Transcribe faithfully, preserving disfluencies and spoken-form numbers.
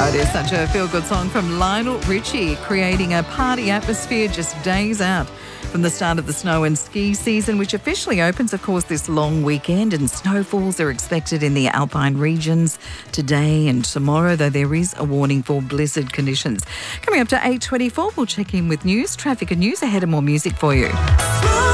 Oh, it is such a feel-good song from Lionel Richie, creating a party atmosphere just days out from the start of the snow and ski season, which officially opens, of course, this long weekend, and snowfalls are expected in the alpine regions today and tomorrow, though there is a warning for blizzard conditions. Coming up to eight twenty-four, we'll check in with news, traffic and news ahead, and more music for you.